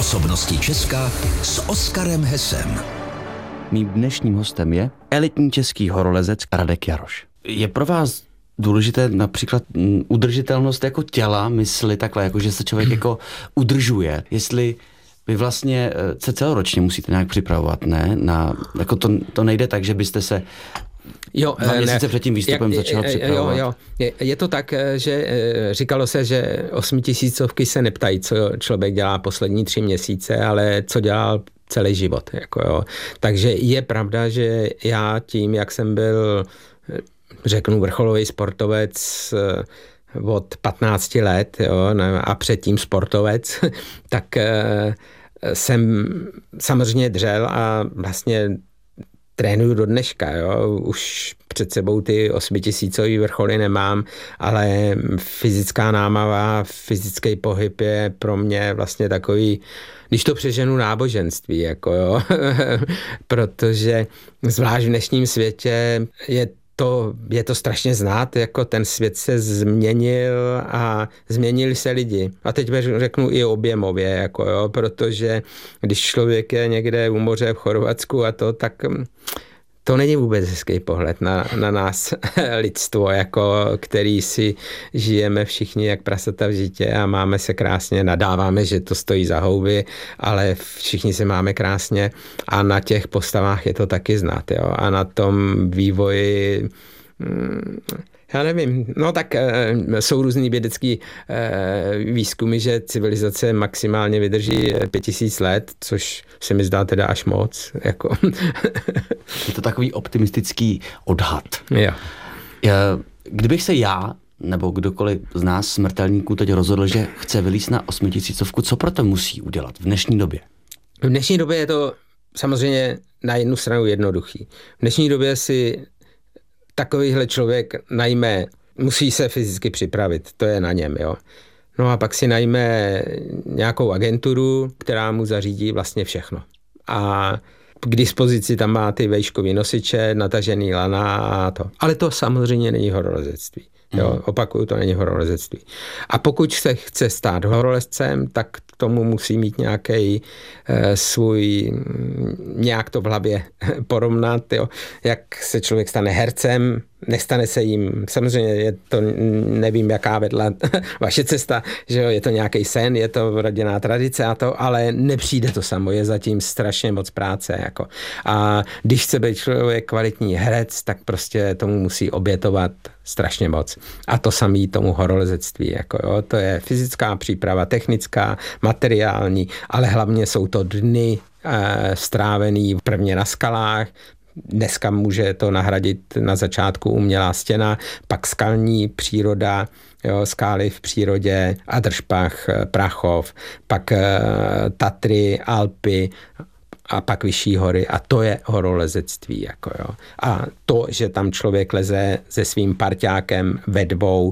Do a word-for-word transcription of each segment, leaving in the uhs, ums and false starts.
Osobnosti Česka s Oskarem Hesem. Mým dnešním hostem je elitní český horolezec Radek Jaroš. Je pro vás důležité například udržitelnost jako těla, mysli, takhle, jako že se člověk jako udržuje, jestli vy vlastně se celoročně musíte nějak připravovat, ne? Na, jako to, to nejde tak, že byste se Jo, dva měsíce ne, před tím výstupem jak, začal připravovat. Jo, jo. Je, je to tak, že říkalo se, že osmitisícovky se neptají, co člověk dělá poslední tři měsíce, ale co dělal celý život. Jako jo. Takže je pravda, že já tím, jak jsem byl, řeknu, vrcholový sportovec od patnácti let, jo, a předtím sportovec, tak jsem samozřejmě dřel a vlastně trénuju do dneška, jo. Už před sebou ty osmitisícový vrcholy nemám, ale fyzická námava, fyzický pohyb je pro mě vlastně takový, když to přeženu, náboženství, jako jo. Protože zvlášť v dnešním světě je To, je to strašně znát, jako ten svět se změnil a změnili se lidi. A teď řeknu i objemově, jako jo, protože když člověk je někde u moře v Chorvatsku a to, tak to není vůbec hezký pohled na, na nás lidstvo, jako který si žijeme všichni jak prasata v žitě a máme se krásně, nadáváme, že to stojí za houby, ale všichni se máme krásně a na těch postavách je to taky znát, jo, a na tom vývoji já nevím, no tak e, jsou různý vědecký e, výzkumy, že civilizace maximálně vydrží pět tisíc let, což se mi zdá teda až moc. Jako. Je to takový optimistický odhad. Jo. Kdybych se já, nebo kdokoliv z nás smrtelníků teď rozhodl, že chce vylízt na osmitisícovku, co proto musí udělat v dnešní době? V dnešní době je to samozřejmě na jednu stranu jednoduchý. V dnešní době si takovýhle člověk najme, musí se fyzicky připravit, to je na něm, jo. No a pak si najme nějakou agenturu, která mu zařídí vlastně všechno. A k dispozici tam má ty vejškový nosiče, natažený lana a to. Ale to samozřejmě není horolezectví. Jo, opakuju, to není horolezectví. A pokud se chce stát horolezcem, tak k tomu musí mít nějaký e, svůj, nějak to v hlavě porovnat, jo. Jak se člověk stane hercem, nestane se jim, samozřejmě je to, nevím, jaká vedla vaše cesta, že jo, je to nějaký sen, je to rodinná tradice a to, ale nepřijde to samo, je zatím strašně moc práce, jako. A když chce být člověk kvalitní herec, tak prostě tomu musí obětovat strašně moc. A to samý tomu horolezectví, jako jo, to je fyzická příprava, technická, materiální, ale hlavně jsou to dny e, strávený prvně na skalách. Dneska může to nahradit na začátku umělá stěna, pak skalní příroda, jo, skály v přírodě, Adršpach, Prachov, pak e, Tatry, Alpy a pak vyšší hory a to je horolezectví. Jako jo. A to, že tam člověk leze se svým parťákem ve dvou,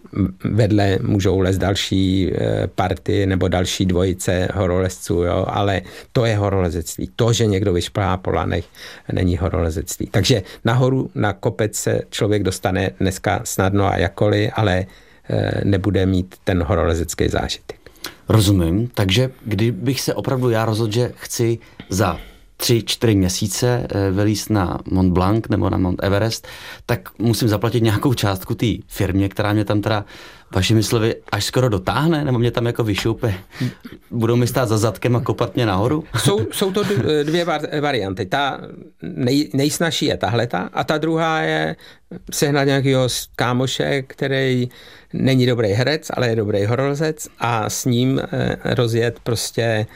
vedle můžou lez další party nebo další dvojice horolezců, jo, ale to je horolezectví. To, že někdo vyšplhá po lanech, není horolezectví. Takže nahoru na kopec se člověk dostane dneska snadno a jakkoliv, ale nebude mít ten horolezecký zážitek. Rozumím, takže kdybych se opravdu já rozhodl, že chci za tři, čtyři měsíce vylízt na Mont Blanc nebo na Mont Everest, tak musím zaplatit nějakou částku té firmě, která mě tam teda vašimi slovy až skoro dotáhne, nebo mě tam jako vyšoupe, budou mi stát za zadkem a kopat mě nahoru? Jsou, jsou to dvě varianty. Ta nej, nejsnažší je tahleta a ta druhá je sehnat nějakého kámoše, který není dobrý herec, ale je dobrý horolezec a s ním rozjet prostě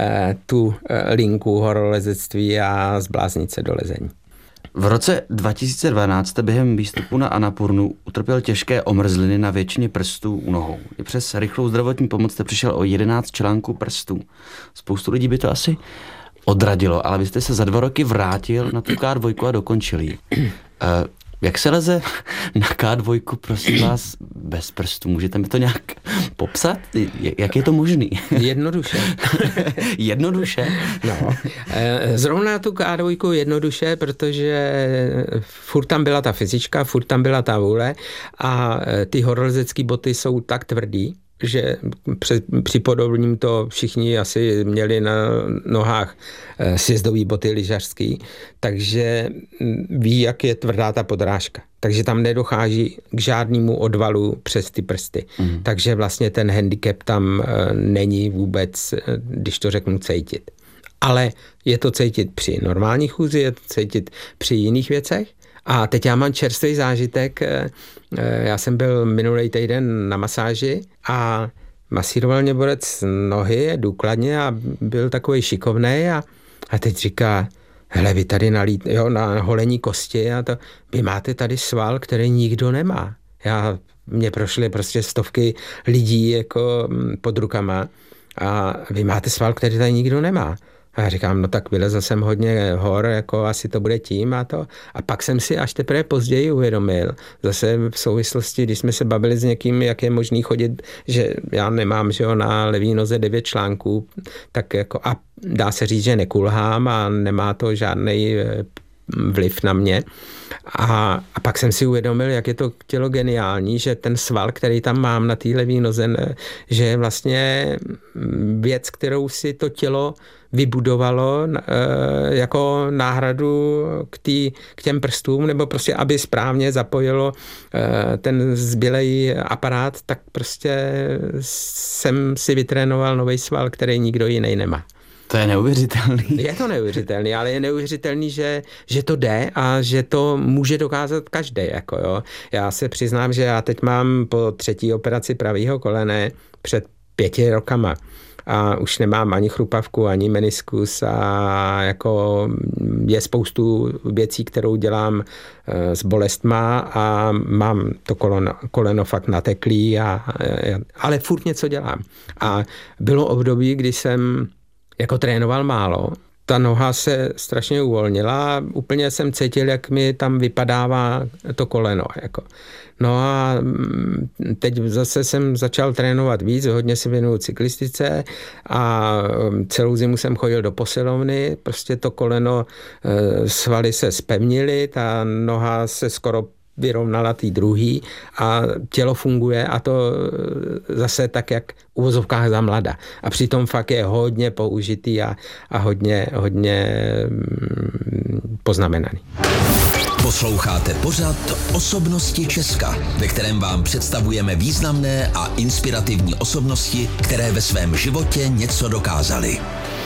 tu linku horolezectví a zbláznit se do lezení. V roce dva tisíce dvanáct během výstupu na Annapurnu utrpěl těžké omrzliny na většině prstů u nohou. I přes rychlou zdravotní pomoc jste přišel o jedenáct článků prstů. Spoustu lidí by to asi odradilo, ale vy jste se za dva roky vrátil na tu ká dva a dokončil ji. Jak se leze na ká dva, prosím vás, bez prstů? Můžete mi to nějak popsat? Jak je to možný? Jednoduše. Jednoduše? No, zrovna tu ká dva jednoduše, protože furt tam byla ta fyzička, furt tam byla ta vůle a ty horolezecké boty jsou tak tvrdý, že připodobním to všichni asi měli na nohách sjezdový boty lyžařský, takže ví, jak je tvrdá ta podrážka. Takže tam nedochází k žádnému odvalu přes ty prsty. Mm. Takže vlastně ten handicap tam není vůbec, když to řeknu, cítit. Ale je to cítit při normální chůzi, je to cítit při jiných věcech. A teď já mám čerstvý zážitek. Já jsem byl minulý týden na masáži a masíroval mě borec nohy důkladně a byl takový šikovnej a, a teď říká, hele, vy tady nalít, jo, na holení kosti a to, vy máte tady sval, který nikdo nemá. Já, mě prošly prostě stovky lidí jako pod rukama a vy máte sval, který tady nikdo nemá. A já říkám, no tak vylezl jsem hodně hor, jako asi to bude tím a to. A pak jsem si až teprve později uvědomil, zase v souvislosti, když jsme se bavili s někým, jak je možný chodit, že já nemám, že jo, na levý noze devět článků, tak jako a dá se říct, že nekulhám a nemá to žádný vliv na mě. A, a pak jsem si uvědomil, jak je to tělo geniální, že ten sval, který tam mám na té levý noze, že je vlastně věc, kterou si to tělo vybudovalo e, jako náhradu k, tý, k těm prstům, nebo prostě, aby správně zapojilo e, ten zbylej aparát, tak prostě jsem si vytrénoval nový sval, který nikdo jiný nemá. To je neuvěřitelný. Je to neuvěřitelný, ale je neuvěřitelný, že, že to jde a že to může dokázat každý. Jako jo. Já se přiznám, že já teď mám po třetí operaci pravýho kolene před pěti rokama a už nemám ani chrupavku, ani meniskus a jako je spoustu věcí, kterou dělám s bolestma a mám to koleno, koleno fakt nateklý, a, ale furt něco dělám. A bylo období, kdy jsem jako trénoval málo, ta noha se strašně uvolnila a úplně jsem cítil, jak mi tam vypadává to koleno. Jako. No a teď zase jsem začal trénovat víc, hodně se věnuju cyklistice a celou zimu jsem chodil do posilovny, prostě to koleno, svaly se zpevnily, ta noha se skoro vyrovnala tý druhý a tělo funguje a to zase tak, jak v uvozovkách za mlada. A přitom fakt je hodně použitý a, a hodně, hodně poznamenaný. Posloucháte pořad Osobnosti Česka, ve kterém vám představujeme významné a inspirativní osobnosti, které ve svém životě něco dokázaly.